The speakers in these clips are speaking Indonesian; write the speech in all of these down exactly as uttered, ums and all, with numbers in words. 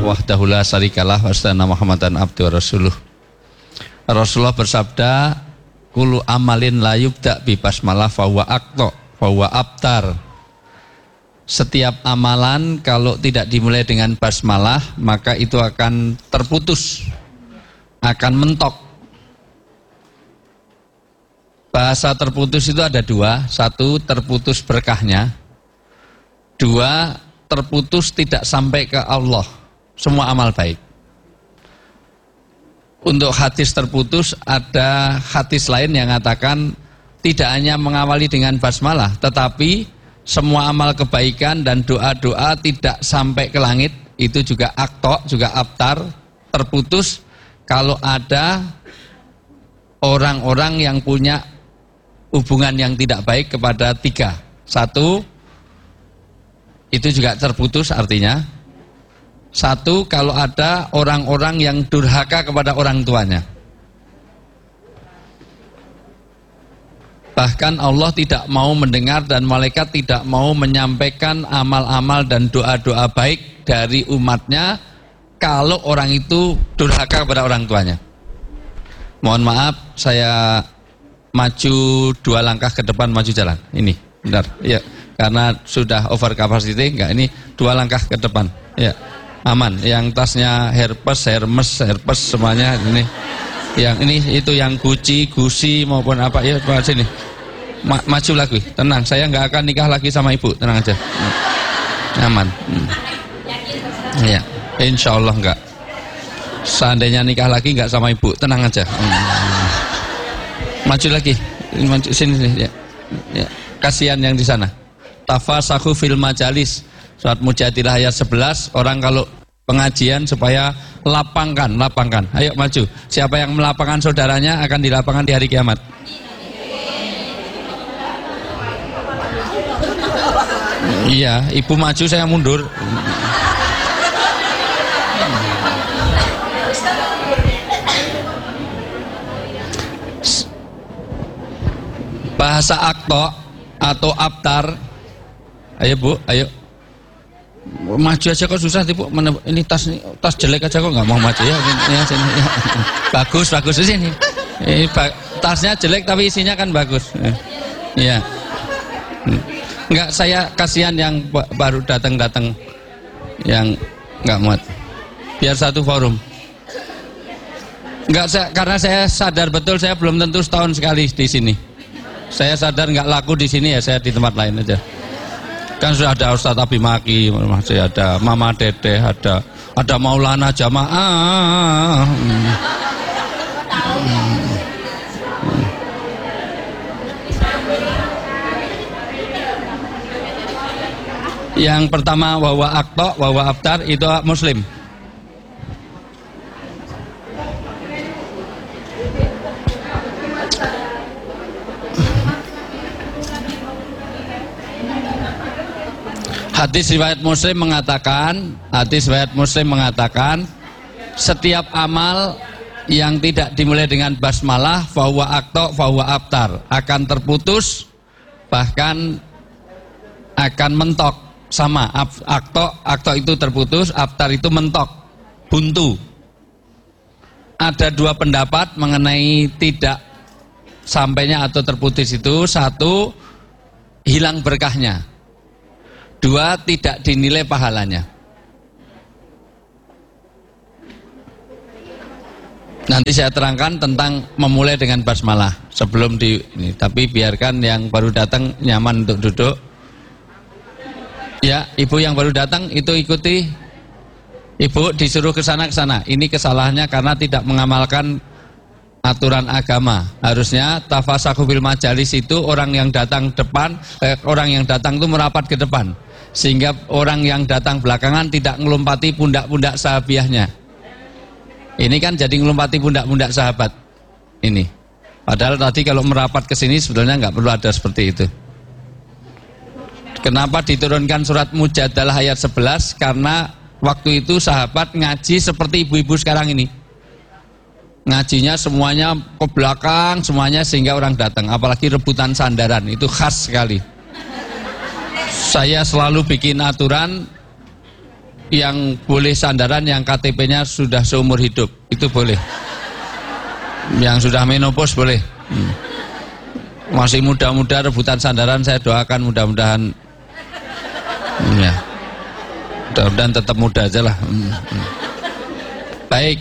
wahdahu la syarikalah wa asyhadu Muhammadan abduhu wa rasuluh. Rasulullah bersabda, kullu amalin la yubda bi basmalah fa huwa aqta fa huwa abtar. Setiap amalan kalau tidak dimulai dengan basmalah maka itu akan terputus, akan mentok. Bahasa terputus itu ada dua, satu terputus berkahnya, dua terputus tidak sampai ke Allah semua amal baik. Untuk hadis terputus ada hadis lain yang mengatakan tidak hanya mengawali dengan basmalah, tetapi semua amal kebaikan dan doa-doa tidak sampai ke langit, itu juga akto, juga abtar, terputus kalau ada orang-orang yang punya hubungan yang tidak baik kepada tiga. Satu, itu juga terputus artinya. Satu, kalau ada orang-orang yang durhaka kepada orang tuanya. Bahkan Allah tidak mau mendengar dan malaikat tidak mau menyampaikan amal-amal dan doa-doa baik dari umatnya kalau orang itu durhaka kepada orang tuanya. Mohon maaf, saya maju dua langkah ke depan, maju jalan. Ini, benar. Ya, karena sudah over capacity, enggak, ini dua langkah ke depan. Ya, aman. Yang tasnya Herpes, Hermes, Herpes semuanya ini. Yang ini itu yang Gucci, Gucci maupun apa ya, sini. Ma maju lagi, tenang. Saya enggak akan nikah lagi sama ibu, tenang aja. Aman. Hmm. Ya, insya Allah enggak. Seandainya nikah lagi enggak sama ibu, tenang aja. Hmm. Maju lagi, maju sini, sini ya. Ya. Kasihan yang di sana. Tafasahu fil majalis. Surat Mujadilah ayat sebelas, orang kalau pengajian supaya lapangkan, lapangkan. Ayo maju. Siapa yang melapangkan saudaranya akan dilapangkan di hari kiamat. Iya, ibu maju saya mundur. Bahasa akto atau abtar. Ayo Bu, ayo. Maju aja kok susah Bu. Ini tas tas jelek aja kok nggak mau maju ya. Ini, sini, ya. Bagus, bagus di sini. Ini tasnya jelek tapi isinya kan bagus. Iya. Enggak, saya kasihan yang baru datang-datang yang nggak muat. Biar satu forum. Enggak, saya, karena saya sadar betul saya belum tentu setahun sekali di sini. Saya sadar nggak laku di sini ya, saya di tempat lain aja. Kan sudah ada Ustadz Abimaki, masih ada Mama Dede, ada ada Maulana Jamaah. Hmm. Hmm. Yang pertama wawa akto, wawa abtar itu Muslim. Hadis riwayat Muslim mengatakan, hadis riwayat Muslim mengatakan, setiap amal yang tidak dimulai dengan basmalah, fahuwa akto, fahuwa abtar, akan terputus, bahkan akan mentok. Sama, akto, akto itu terputus, abtar itu mentok, buntu. Ada dua pendapat mengenai tidak sampainya atau terputus itu. Satu, hilang berkahnya. Dua, tidak dinilai pahalanya. Nanti saya terangkan tentang memulai dengan basmalah sebelum di ini. Tapi biarkan yang baru datang nyaman untuk duduk. Ya, ibu yang baru datang itu ikuti. Ibu disuruh ke sana ke sana. Ini kesalahannya karena tidak mengamalkan aturan agama. Harusnya tafasahu bil majalis itu orang yang datang depan, eh, orang yang datang itu merapat ke depan. Sehingga orang yang datang belakangan tidak ngelompati pundak-pundak sahabiahnya. Ini kan jadi ngelompati pundak-pundak sahabat. Ini. Padahal tadi kalau merapat ke sini sebetulnya nggak perlu ada seperti itu. Kenapa diturunkan surat Mujadalah ayat sebelas? Karena waktu itu sahabat ngaji seperti ibu-ibu sekarang ini. Ngajinya semuanya ke belakang, semuanya sehingga orang datang. Apalagi rebutan sandaran, itu khas sekali. Saya selalu bikin aturan yang boleh sandaran yang K T P-nya sudah seumur hidup, itu boleh. Yang sudah menopause boleh. Hmm. Masih muda-muda rebutan sandaran, saya doakan mudah-mudahan hmm, ya. Mudah-mudahan tetap muda aja lah. Hmm. Hmm. Baik.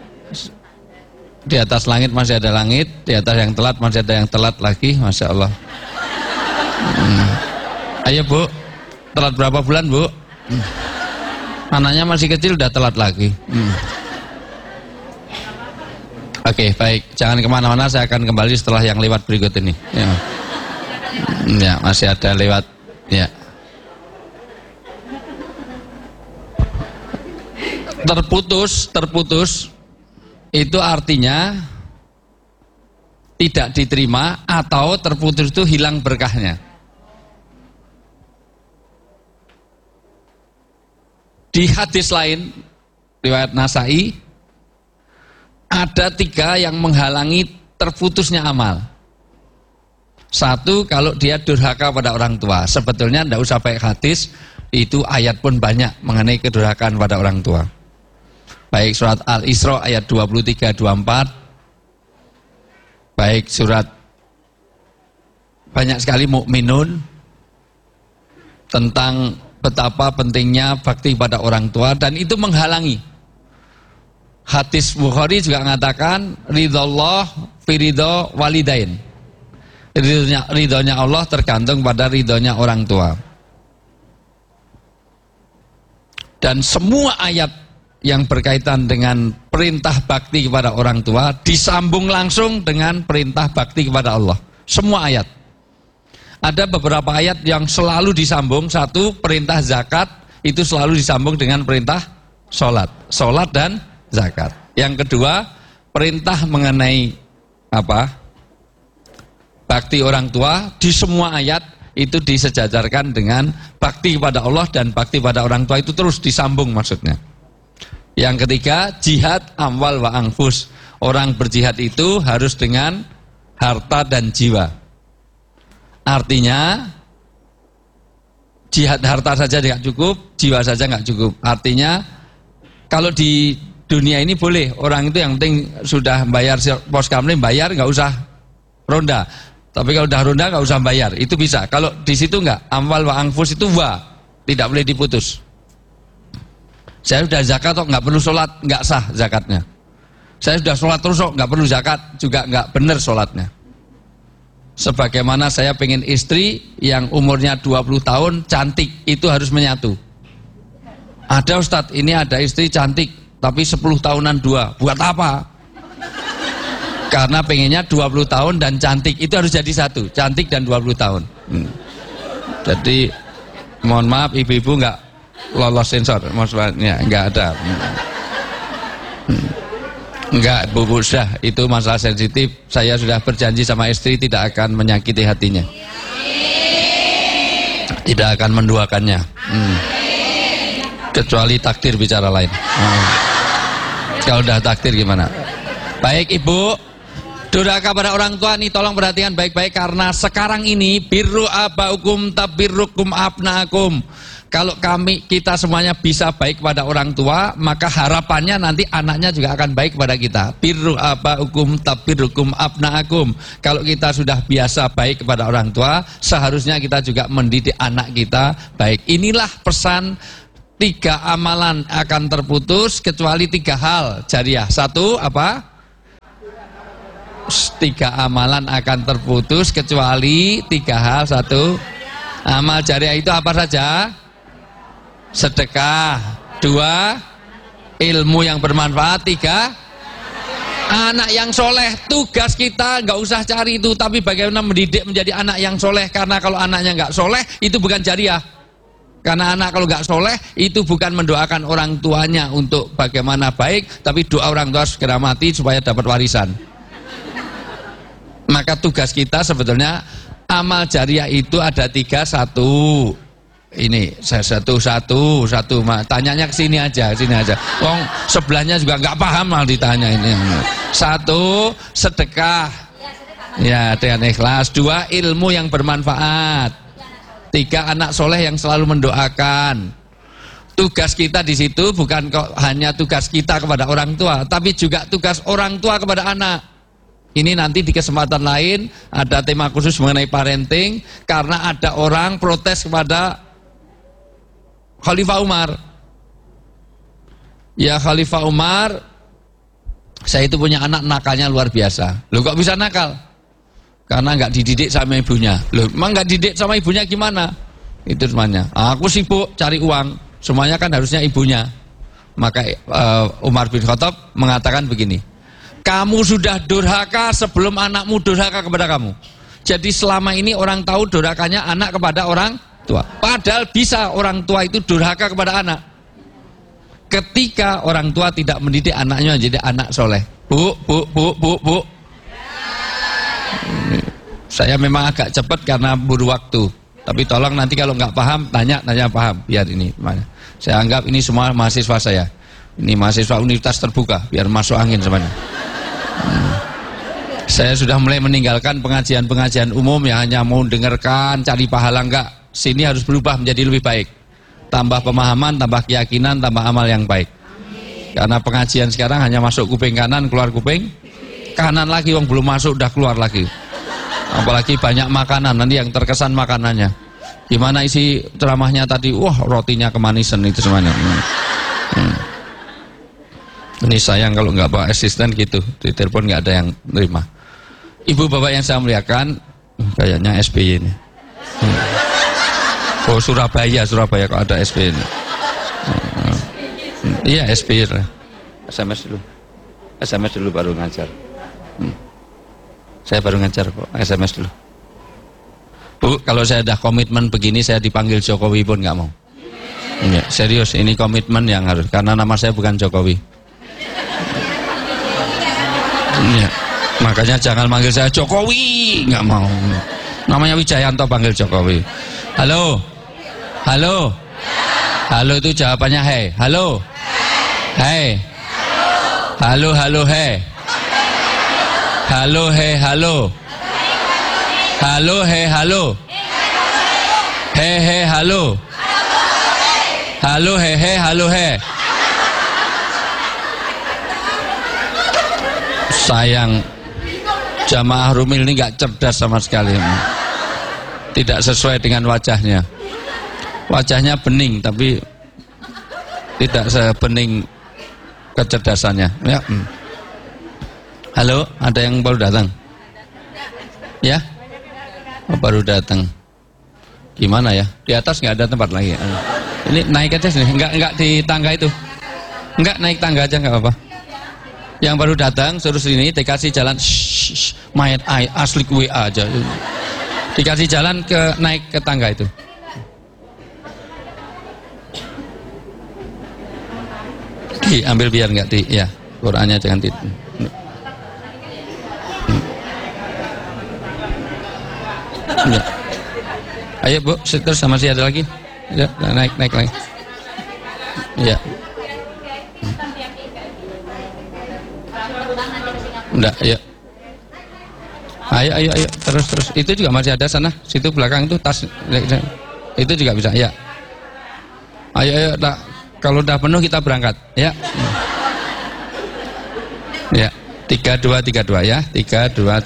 Di atas langit masih ada langit, di atas yang telat masih ada yang telat lagi, Masya Allah. Hmm. Ayo Bu, telat berapa bulan Bu? Hmm. Anaknya masih kecil udah telat lagi. Hmm. Oke, baik, jangan kemana-mana, saya akan kembali setelah yang lewat berikut ini. Ya, ya masih ada lewat. Ya. Terputus, terputus. Itu artinya tidak diterima atau terputus itu hilang berkahnya. Di hadis lain riwayat Nasai ada tiga yang menghalangi terputusnya amal. Satu, kalau dia durhaka pada orang tua. Sebetulnya tidak usah pakai hadis, itu ayat pun banyak mengenai kedurhakaan pada orang tua. Baik surat Al-Isra ayat dua puluh tiga dua puluh empat, baik surat banyak sekali Mukminun tentang betapa pentingnya bakti pada orang tua, dan itu menghalangi. Hadis Bukhari juga mengatakan ridhollah fi ridho walidain. Ridhonya, ridhonya Allah tergantung pada ridhonya orang tua. Dan semua ayat yang berkaitan dengan perintah bakti kepada orang tua disambung langsung dengan perintah bakti kepada Allah. Semua ayat. Ada beberapa ayat yang selalu disambung. Satu, perintah zakat itu selalu disambung dengan perintah sholat. Sholat dan zakat. Yang kedua, perintah mengenai apa? Bakti orang tua di semua ayat itu disejajarkan dengan bakti kepada Allah dan bakti pada orang tua, itu terus disambung maksudnya. Yang ketiga, jihad amwal wa anfus. Orang berjihad itu harus dengan harta dan jiwa. Artinya jihad harta saja tidak cukup, jiwa saja nggak cukup. Artinya kalau di dunia ini boleh orang itu yang penting sudah bayar pos kamling, bayar nggak usah ronda. Tapi kalau udah ronda nggak usah bayar, itu bisa. Kalau di situ nggak, amwal wa anfus itu wa, tidak boleh diputus. Saya sudah zakat kok nggak perlu sholat, nggak sah zakatnya. Saya sudah sholat terus kok nggak perlu zakat, juga nggak benar sholatnya. Sebagaimana saya pengen istri yang umurnya dua puluh tahun cantik, itu harus menyatu. Ada Ustadz, ini ada istri cantik tapi sepuluh tahunan dua, buat apa? Karena pengennya dua puluh tahun dan cantik, itu harus jadi satu, cantik dan dua puluh tahun. Hmm. Jadi mohon maaf ibu-ibu nggak lolos sensor, maksudnya nggak ada. Enggak, Bu Busdah, itu masalah sensitif. Saya sudah berjanji sama istri tidak akan menyakiti hatinya, tidak akan menduakannya, hmm. kecuali takdir bicara lain. hmm. Kalau udah takdir gimana? Baik Ibu, durhaka pada orang tua nih tolong perhatikan baik-baik, karena sekarang ini birru abaukum tabirrukum abnaakum. Kalau kami, kita semuanya bisa baik kepada orang tua, maka harapannya nanti anaknya juga akan baik kepada kita. Birru abaukum tabirrukum abnaakum. Kalau kita sudah biasa baik kepada orang tua, seharusnya kita juga mendidik anak kita baik. Inilah pesan, tiga amalan akan terputus kecuali tiga hal jariah. Satu, apa? Tiga amalan akan terputus kecuali tiga hal. Satu, amal jariah itu apa saja? Sedekah. Dua, ilmu yang bermanfaat. Tiga, anak yang soleh. Tugas kita nggak usah cari itu, tapi bagaimana mendidik menjadi anak yang soleh. Karena kalau anaknya nggak soleh, itu bukan jariah. Karena anak kalau nggak soleh, itu bukan mendoakan orang tuanya untuk bagaimana baik, tapi doa orang tua segera mati supaya dapat warisan. Maka tugas kita sebetulnya amal jariah itu ada tiga. Satu, ini satu satu satu tanyanya ke sini aja, sini aja. Wong sebelahnya juga nggak paham mal ditanya ini. Satu, sedekah, ya dengan ikhlas. Dua, ilmu yang bermanfaat. Tiga, anak soleh yang selalu mendoakan. Tugas kita di situ bukan kok hanya tugas kita kepada orang tua, tapi juga tugas orang tua kepada anak. Ini nanti di kesempatan lain ada tema khusus mengenai parenting, karena ada orang protes kepada Khalifah Umar. Ya Khalifah Umar, saya itu punya anak nakalnya luar biasa. Loh kok bisa nakal? Karena nggak dididik sama ibunya. Loh emang nggak dididik sama ibunya gimana? Itu semuanya. Aku sibuk cari uang. Semuanya kan harusnya ibunya. Maka uh, Umar bin Khattab mengatakan begini, kamu sudah durhaka sebelum anakmu durhaka kepada kamu. Jadi selama ini orang tahu durhakanya anak kepada orang tua. Padahal bisa orang tua itu durhaka kepada anak ketika orang tua tidak mendidik anaknya jadi anak soleh. Bu, bu, bu, bu, bu. Saya memang agak cepat karena buru waktu. Tapi tolong nanti kalau nggak paham, tanya, tanya paham. Biar ini, saya anggap ini semua mahasiswa saya. Ini mahasiswa universitas terbuka, biar masuk angin semuanya. Hmm. Saya sudah mulai meninggalkan pengajian-pengajian umum yang hanya mau dengarkan, cari pahala enggak. Sini harus berubah menjadi lebih baik. Tambah pemahaman, tambah keyakinan, tambah amal yang baik. Karena pengajian sekarang hanya masuk kuping kanan, keluar kuping kanan lagi, wong belum masuk udah keluar lagi. Apalagi banyak makanan, nanti yang terkesan makanannya. Gimana isi ceramahnya tadi? Wah, rotinya kemanisan itu semuanya. Hmm. Hmm. Ini sayang kalau nggak bawa asisten gitu, di telepon nggak ada yang terima. Ibu bapak yang saya muliakan, kayaknya S B Y ini. Hmm. Oh Surabaya, Surabaya kok ada S B Y ini. Hmm. Iya S B Y. S M S dulu, S M S dulu baru ngajar. Hmm. Saya baru ngajar kok, S M S dulu. Bu, kalau saya ada komitmen begini, saya dipanggil Jokowi pun nggak mau. Ya, serius, ini komitmen yang harus, karena nama saya bukan Jokowi. Ya, makanya jangan manggil saya Jokowi, nggak mau. Namanya Wijayanto panggil Jokowi. Halo, halo, halo itu jawabannya hei, halo, hei, halo, halo, hei. Halo, he, halo. Halo, he, halo. He, he, halo. Halo, he, he, halo, he. Sayang, jamaah Rumil ini gak cerdas sama sekali. Tidak sesuai dengan wajahnya. Wajahnya bening, tapi tidak sebening kecerdasannya. Ya. Halo, ada yang baru datang? Ya? Oh, baru datang. Gimana ya? Di atas nggak ada tempat lagi. Ini naik aja sini, nggak nggak di tangga itu. Nggak naik tangga aja nggak apa-apa. Yang baru datang suruh sini, dikasih jalan. Shh, mayat asli W A aja. Dikasih jalan ke naik ke tangga itu. Diambil biar nggak di, ya. Qurannya jangan di. Ya. Ayo Bu, terus sama si ada lagi. Ya, naik naik lagi. Ya. Enggak, ya. Ayo ayo ayo terus terus. Itu juga masih ada sana, situ belakang itu tas. Itu juga bisa, ya. Ayo ayo, tak. Kalau udah penuh kita berangkat, ya. Ya, tiga dua tiga dua ya, tiga dua.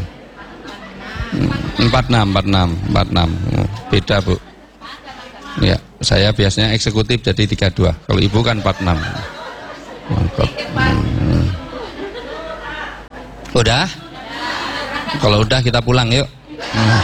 Empat enam empat enam empat enam beda Bu. Ya, saya biasanya eksekutif jadi tiga dua. Kalau ibu kan empat enam. Mantap. Hmm. Udah? Kalau udah kita pulang yuk. Hmm.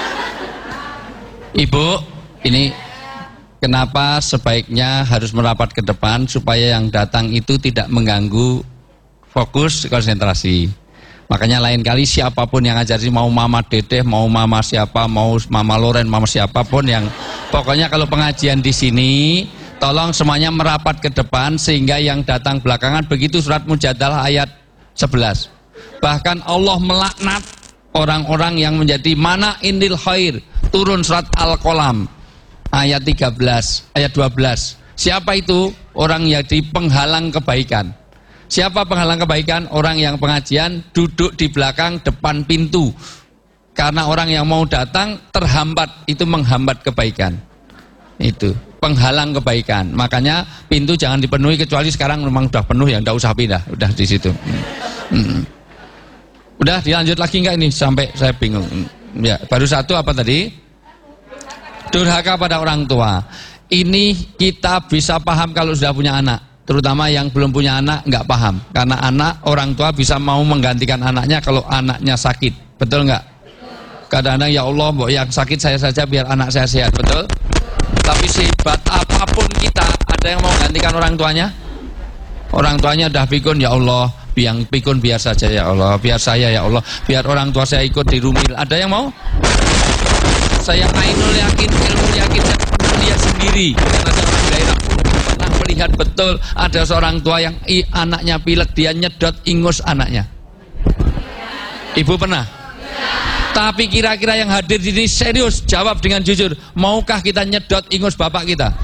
Ibu, ini kenapa sebaiknya harus merapat ke depan supaya yang datang itu tidak mengganggu fokus konsentrasi. Makanya lain kali siapapun yang ngajar mau Mama Dedeh, mau Mama siapa, mau Mama Loren, Mama siapapun yang pokoknya kalau pengajian di sini tolong semuanya merapat ke depan sehingga yang datang belakangan begitu surat Mujadalah ayat sebelas. Bahkan Allah melaknat orang-orang yang menjadi mana indil khair, turun surat Al-Qalam ayat tiga belas, ayat dua belas. Siapa itu? Orang yang jadi penghalang kebaikan. Siapa penghalang kebaikan? Orang yang pengajian duduk di belakang depan pintu. Karena orang yang mau datang terhambat, itu menghambat kebaikan. Itu. penghalang kebaikan. Makanya pintu jangan dipenuhi, kecuali sekarang memang udah penuh ya, enggak usah pindah, udah di situ. Hmm. Udah dilanjut lagi enggak ini sampai saya bingung. Ya, baru satu apa tadi? Durhaka pada orang tua. Ini kita bisa paham kalau sudah punya anak, terutama yang belum punya anak enggak paham. Karena anak, orang tua bisa mau menggantikan anaknya kalau anaknya sakit. Betul enggak? Kadang-kadang ya Allah, mbok yang sakit saya saja biar anak saya sehat, betul? Tapi sehebat apapun kita, ada yang mau gantikan orang tuanya? Orang tuanya udah pikun, ya Allah, yang pikun biar saja ya Allah, biar saya ya Allah, biar orang tua saya ikut dirumil. Ada yang mau? Saya ainul yakin, ilmu yakin, saya pernah lihat sendiri. Karena ada orang daerah pernah melihat betul ada seorang tua yang i, anaknya pilek, dia nyedot ingus anaknya. Ibu pernah? Tapi kira-kira yang hadir di sini serius, jawab dengan jujur, maukah kita nyedot ingus bapak kita?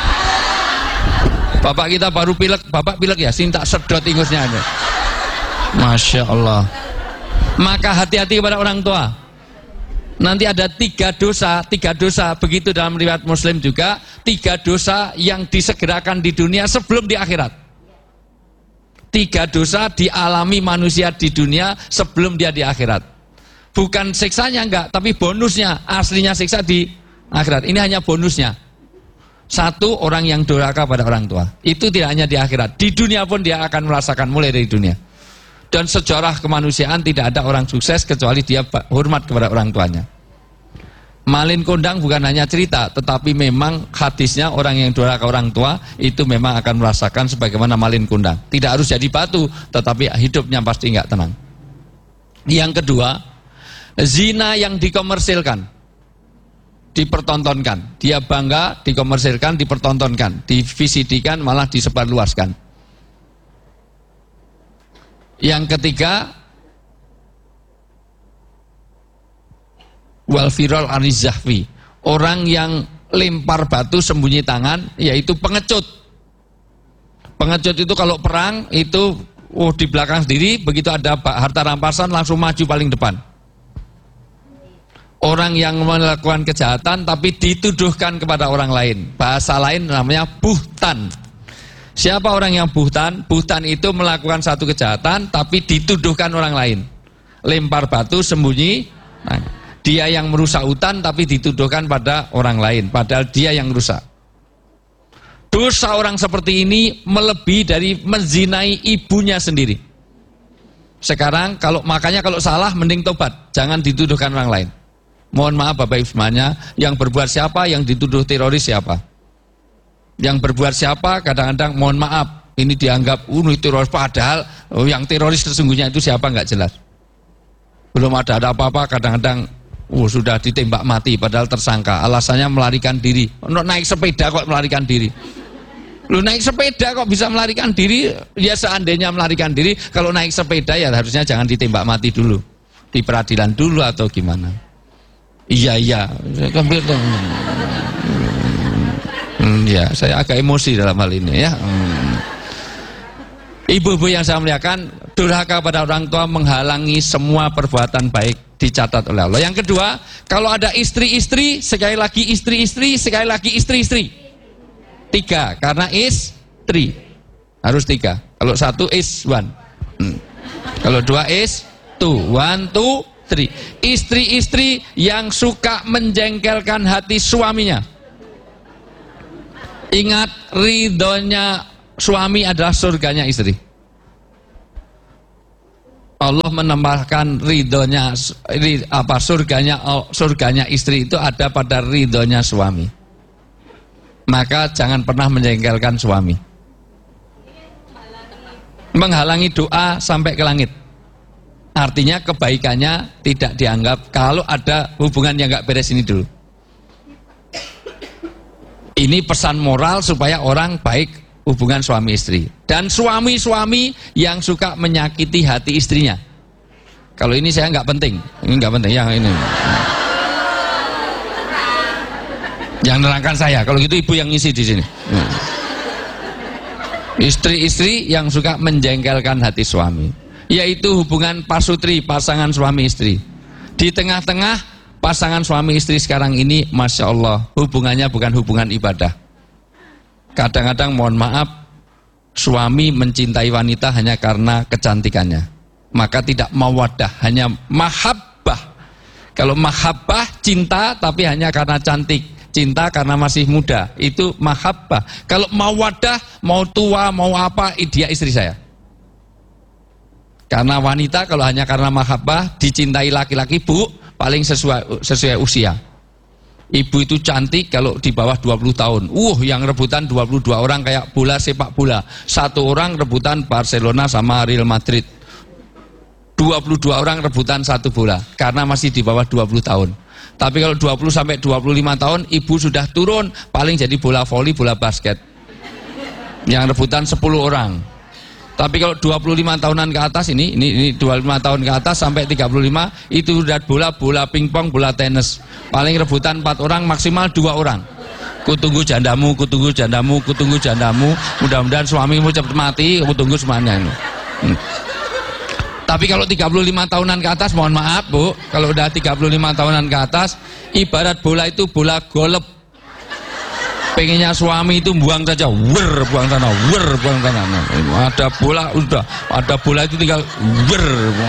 Bapak kita baru pilek, bapak pilek ya, sini tak sedot ingusnya aja. Masya Allah. Maka hati-hati kepada orang tua. Nanti ada tiga dosa, tiga dosa, begitu dalam riwayat Muslim juga, tiga dosa yang disegerakan di dunia sebelum di akhirat. Tiga dosa dialami manusia di dunia sebelum dia di akhirat. Bukan siksanya enggak, tapi bonusnya, aslinya siksa di akhirat. Ini hanya bonusnya. Satu, orang yang durhaka pada orang tua. Itu tidak hanya di akhirat, di dunia pun dia akan merasakan mulai dari dunia. Dan sejarah kemanusiaan tidak ada orang sukses kecuali dia hormat kepada orang tuanya. Malin kondang bukan hanya cerita, tetapi memang hadisnya orang yang durhaka orang tua itu memang akan merasakan sebagaimana malin kondang. Tidak harus jadi batu, tetapi hidupnya pasti enggak tenang. Yang kedua, zina yang dikomersilkan, dipertontonkan, dia bangga, dikomersilkan, dipertontonkan, di V C D-kan, malah disebarluaskan. Yang ketiga, wal firol arizahwi, orang yang lempar batu sembunyi tangan, yaitu pengecut. Pengecut itu kalau perang itu oh, di belakang sendiri, begitu ada harta rampasan langsung maju paling depan. Orang yang melakukan kejahatan tapi dituduhkan kepada orang lain. Bahasa lain namanya buhtan. Siapa orang yang buhtan? Buhtan itu melakukan satu kejahatan tapi dituduhkan orang lain. Lempar batu sembunyi. Nah, dia yang merusak hutan tapi dituduhkan pada orang lain. Padahal dia yang rusak. Dosa orang seperti ini melebihi dari menzinai ibunya sendiri. Sekarang kalau makanya kalau salah mending tobat. Jangan dituduhkan orang lain. Mohon maaf Bapak Ibu semuanya, yang berbuat siapa, yang dituduh teroris siapa? Yang berbuat siapa, kadang-kadang mohon maaf, ini dianggap uh, teroris, padahal oh, yang teroris sesungguhnya itu siapa nggak jelas. Belum ada ada apa-apa, kadang-kadang uh, sudah ditembak mati, padahal tersangka, alasannya melarikan diri. Untuk naik sepeda kok melarikan diri? Lu naik sepeda kok bisa melarikan diri? Ya seandainya melarikan diri, kalau naik sepeda ya harusnya jangan ditembak mati dulu, di peradilan dulu atau gimana? Iya iya, hmm, ya saya agak emosi dalam hal ini ya. Hmm. Ibu-ibu yang saya muliakan, durhaka pada orang tua menghalangi semua perbuatan baik dicatat oleh Allah. Yang kedua, kalau ada istri-istri, sekali lagi istri-istri, sekali lagi istri-istri. Tiga, karena istri harus tiga. Kalau satu is one. Hmm. Kalau dua is two, one two. Istri-istri yang suka menjengkelkan hati suaminya. Ingat, ridhonya suami adalah surganya istri. Allah menambahkan ridhonya apa surganya surganya istri itu ada pada ridhonya suami. Maka jangan pernah menjengkelkan suami. Menghalangi doa sampai ke langit. Artinya kebaikannya tidak dianggap kalau ada hubungan yang gak beres ini dulu. Ini pesan moral supaya orang baik hubungan suami istri. Dan suami-suami yang suka menyakiti hati istrinya. Kalau ini saya nggak penting, ini nggak penting, yang ini. Yang nerangkan saya, kalau gitu ibu yang ngisi di sini. Istri-istri yang suka menjengkelkan hati suami. Yaitu hubungan pasutri, pasangan suami istri. Di tengah-tengah pasangan suami istri sekarang ini, Masya Allah, hubungannya bukan hubungan ibadah, Kadang-kadang mohon maaf, suami mencintai wanita hanya karena kecantikannya. Maka tidak mawaddah, hanya mahabbah. Kalau mahabbah cinta tapi hanya karena cantik, cinta karena masih muda, itu mahabbah. Kalau mawaddah, mau tua, mau apa, dia istri saya. Karena wanita kalau hanya karena mahabbah dicintai laki-laki, Bu, paling sesuai sesuai usia. Ibu itu cantik kalau di bawah dua puluh tahun. Uh, yang rebutan dua puluh dua orang kayak bola sepak bola. Satu orang rebutan Barcelona sama Real Madrid. dua puluh dua orang rebutan satu bola karena masih di bawah dua puluh tahun. Tapi kalau dua puluh sampai dua puluh lima tahun ibu sudah turun, paling jadi bola voli, bola basket. Yang rebutan sepuluh orang. Tapi kalau dua puluh lima tahunan ke atas ini, ini, ini dua puluh lima tahun ke atas sampai tiga puluh lima itu udah bola, bola pingpong, bola tenis. Paling rebutan empat orang, maksimal dua orang. Kutunggu jandamu, kutunggu jandamu, kutunggu jandamu. Mudah-mudahan suamimu cepat mati, kutunggu semuanya ini. Hmm. Tapi kalau tiga puluh lima tahunan ke atas, mohon maaf Bu, kalau udah tiga puluh lima tahunan ke atas, ibarat bola itu bola golep. Pengennya suami itu buang saja, wer, buang sana, wer, buang sana. Ada bola, udah, ada bola itu tinggal wer.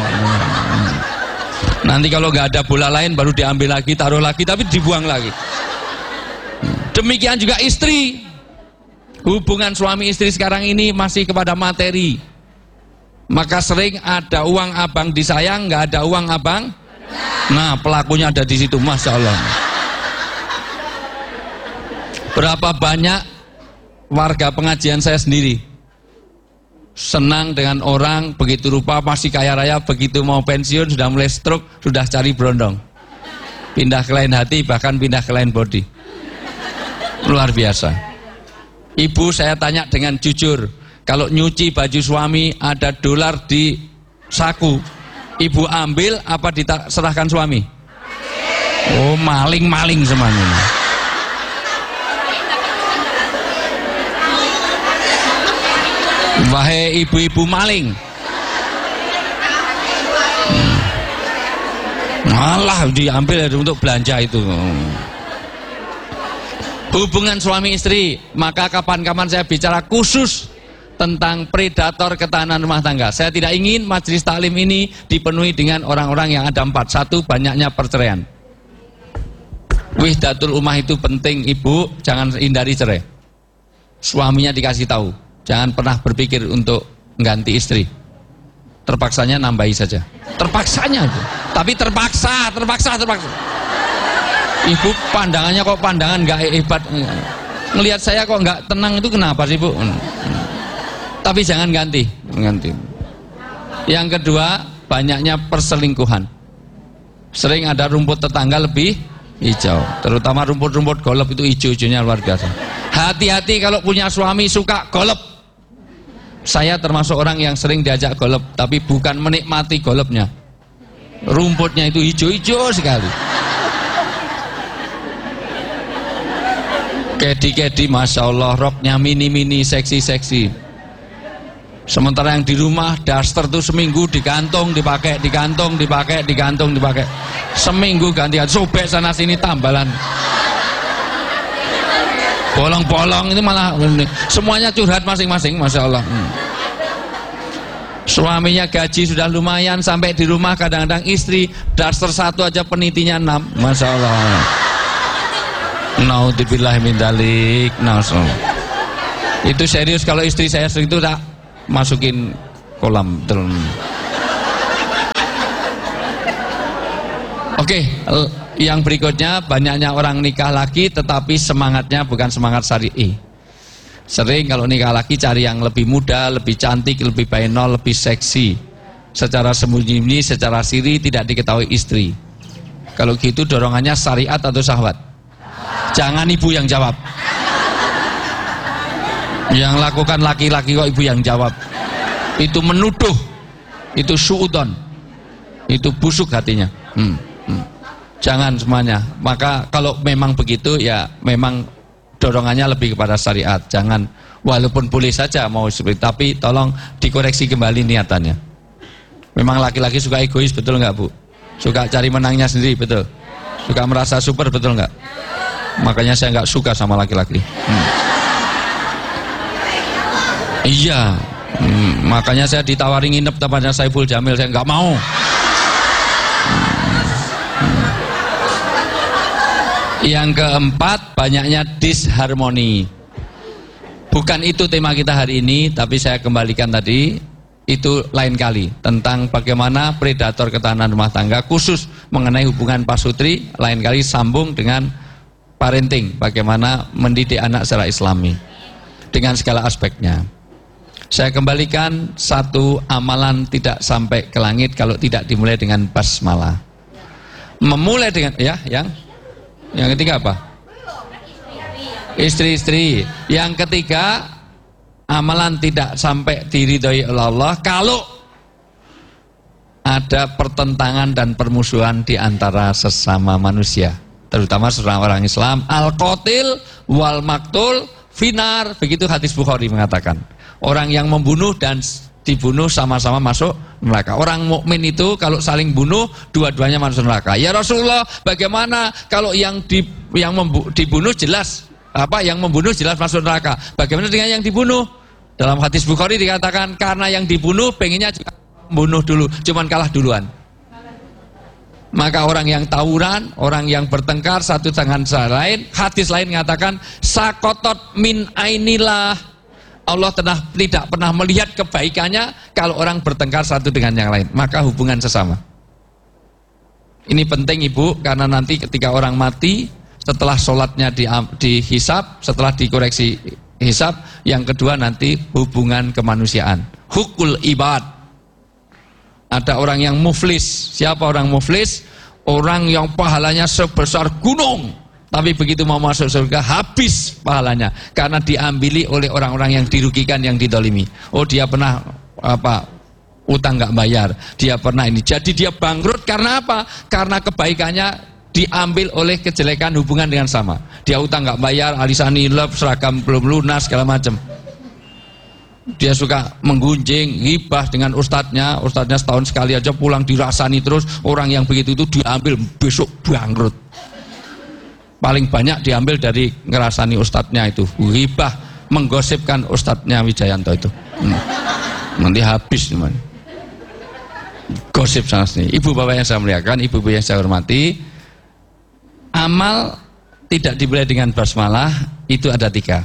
Nanti kalau nggak ada bola lain baru diambil lagi, taruh lagi, tapi dibuang lagi. Demikian juga istri. Hubungan suami istri sekarang ini masih kepada materi. Maka sering ada uang abang disayang, nggak ada uang abang. Nah, pelakunya ada di situ, masya Allah. Berapa banyak warga pengajian saya sendiri senang dengan orang begitu rupa masih kaya raya, begitu mau pensiun sudah mulai stroke, sudah cari berondong, pindah ke lain hati, bahkan pindah ke lain body. Luar biasa. Ibu, saya tanya dengan jujur, kalau nyuci baju suami ada dolar di saku, ibu ambil apa diserahkan suami? Oh, maling-maling semuanya. Wahai ibu-ibu maling, hmm. malah diambil untuk belanja itu. Hubungan suami istri, maka kapan-kapan saya bicara khusus tentang predator ketahanan rumah tangga. Saya tidak ingin majelis taklim ini dipenuhi dengan orang-orang yang ada empat. Satu, banyaknya perceraian. Wihdatul ummah itu penting, ibu, jangan hindari cerai. Suaminya dikasih tahu. Jangan pernah berpikir untuk mengganti istri. Terpaksanya nambahi saja. Terpaksanya, Bu. Tapi terpaksa, terpaksa, terpaksa. Ibu pandangannya kok pandangan nggak hebat. Ngelihat saya kok nggak tenang itu kenapa sih, Bu? Tapi jangan ganti, ganti. Yang kedua, banyaknya perselingkuhan. Sering ada rumput tetangga lebih hijau. Terutama rumput-rumput golep itu hijau-hijaunya luar biasa. Hati-hati kalau punya suami suka golep. Saya termasuk orang yang sering diajak golep, tapi bukan menikmati golepnya. Rumputnya itu hijau-hijau sekali. Kedi-kedi, masya Allah, roknya mini-mini, seksi-seksi. Sementara yang di rumah daster tuh seminggu digantung, dipakai, digantung, dipakai, digantung, dipakai. Seminggu gantian, sobek sana sini tambalan. Bolong-bolong ini malah semuanya curhat masing-masing, masya Allah. Hmm. Suaminya gaji sudah lumayan, sampai di rumah kadang-kadang istri daster satu aja penitinya enam, masya Allah. Naudzubillah min dzalik. Itu serius, kalau istri saya sering itu tak masukin kolam. Oke, yang berikutnya, banyaknya orang nikah lagi tetapi semangatnya bukan semangat syar'i. Sering kalau nikah lagi cari yang lebih muda, lebih cantik, lebih bainol, lebih seksi. Secara sembunyi-sembunyi, secara siri tidak diketahui istri. Kalau gitu dorongannya syariat atau syahwat? Jangan ibu yang jawab. Yang lakukan laki-laki kok ibu yang jawab. Itu menuduh, itu suudon, itu busuk hatinya. Hmm. Hmm. Jangan semuanya. Maka kalau memang begitu, ya memang dorongannya lebih kepada syariat. Jangan, walaupun boleh saja mau seperti, tapi tolong dikoreksi kembali niatannya. Memang laki-laki suka egois, betul nggak, Bu? Suka cari menangnya sendiri, betul? Suka merasa super, betul nggak? Makanya saya nggak suka sama laki-laki. Hmm. Iya, hmm, makanya saya ditawari nginep tempatnya Saiful Jamil, saya nggak mau. Yang keempat, banyaknya disharmoni. Bukan itu tema kita hari ini, tapi saya kembalikan tadi, itu lain kali, tentang bagaimana predator ketahanan rumah tangga, khusus mengenai hubungan pasutri, lain kali sambung dengan parenting, bagaimana mendidik anak secara islami, dengan segala aspeknya. Saya kembalikan, satu amalan tidak sampai ke langit kalau tidak dimulai dengan basmalah. Memulai dengan, ya, yang yang ketiga apa? Istri-istri. Yang ketiga, amalan tidak sampai diridhoi oleh Allah kalau ada pertentangan dan permusuhan di antara sesama manusia, terutama seorang orang Islam. Al-qatil wal maktul finar, begitu hadis Bukhari mengatakan. Orang yang membunuh dan dibunuh sama-sama masuk neraka. Orang mukmin itu kalau saling bunuh, dua-duanya masuk neraka. Ya Rasulullah, bagaimana kalau yang di, yang membu, dibunuh jelas apa yang membunuh jelas masuk neraka? Bagaimana dengan yang dibunuh? Dalam hadis Bukhari dikatakan karena yang dibunuh pengennya juga membunuh dulu, cuman kalah duluan. Maka orang yang tawuran, orang yang bertengkar satu dengan lain, hadis lain mengatakan sakotot min ainillah. Allah tenah, tidak pernah melihat kebaikannya kalau orang bertengkar satu dengan yang lain, maka hubungan sesama. Ini penting Ibu, karena nanti ketika orang mati, setelah sholatnya di, dihisab, setelah dikoreksi hisab, yang kedua nanti hubungan kemanusiaan, hukul ibad. Ada orang yang muflis. Siapa orang muflis? Orang yang pahalanya sebesar gunung, tapi begitu mau masuk surga habis pahalanya karena diambili oleh orang-orang yang dirugikan, yang didolimi. Oh, dia pernah apa utang nggak bayar, dia pernah ini, jadi dia bangkrut karena apa? Karena kebaikannya diambil oleh kejelekan hubungan dengan sama. Dia utang nggak bayar, alisan nilep, seragam belum lunas, segala macam. Dia suka menggunjing, ghibah dengan ustadznya, ustadznya setahun sekali aja pulang dirasani terus. Orang yang begitu itu diambil, besok bangkrut. Paling banyak diambil dari ngerasani ustadznya itu, ghibah, menggosipkan ustadznya Wijayanto itu. Hmm. Nanti habis teman. Gosip sana sini. Ibu bapak yang saya muliakan, ibu ibu yang saya hormati, amal tidak dimulai dengan basmalah itu ada tiga.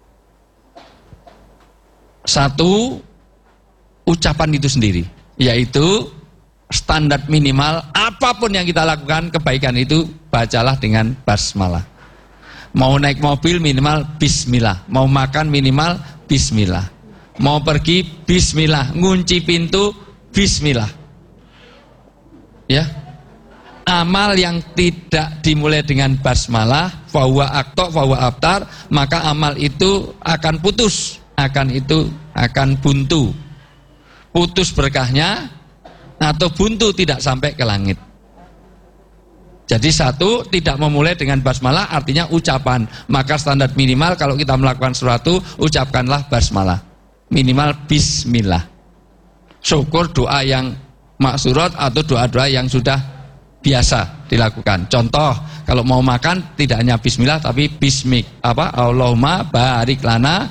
Satu, ucapan itu sendiri, yaitu standar minimal apapun yang kita lakukan kebaikan itu bacalah dengan basmalah. Mau naik mobil minimal bismillah, mau makan minimal bismillah, mau pergi bismillah, ngunci pintu bismillah. Ya, amal yang tidak dimulai dengan basmalah, fahuwa akto, fahuwa abtar, maka amal itu akan putus, akan itu akan buntu, putus berkahnya, atau buntu tidak sampai ke langit. Jadi satu, tidak memulai dengan basmalah artinya ucapan. Maka standar minimal kalau kita melakukan sesuatu, ucapkanlah basmalah, minimal bismillah. Syukur doa yang maksurat atau doa-doa yang sudah biasa dilakukan. Contoh, kalau mau makan tidak hanya bismillah tapi bismik apa? Allahumma barik lana.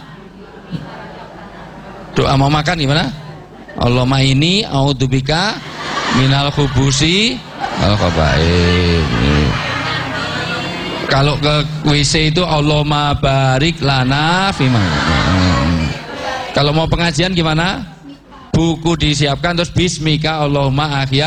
Doa mau makan gimana? Allahumma ini a'udzubika minal khubusi wal khaba'ith. Kalau ke W C itu Allahumma barik lana fima. Kalau mau pengajian gimana? Buku disiapkan terus bismika Allahumma ahya